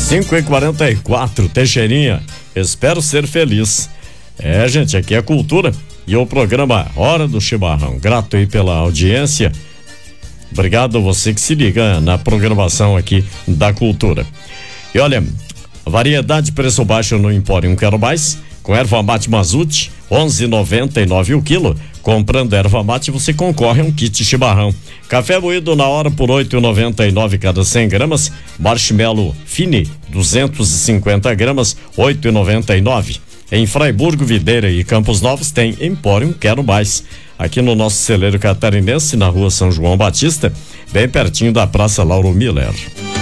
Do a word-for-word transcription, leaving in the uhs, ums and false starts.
cinco e quarenta e quatro, Teixeirinha, espero ser feliz. É, gente, aqui é cultura e o programa Hora do Chimarrão. Grato aí pela audiência. Obrigado a você que se liga na programação aqui da cultura. E olha, variedade preço baixo no Empório Quero Mais, com erva mate Mazute, onze e noventa e nove o quilo. Comprando erva mate, você concorre a um kit chimarrão. Café moído na hora por oito e noventa e nove cada cem gramas. Marshmallow Fine, duzentos e cinquenta gramas, oito e noventa e nove. Em Fraiburgo, Videira e Campos Novos tem Empório Quero Mais. Aqui no nosso celeiro catarinense, na rua São João Batista, bem pertinho da Praça Lauro Miller.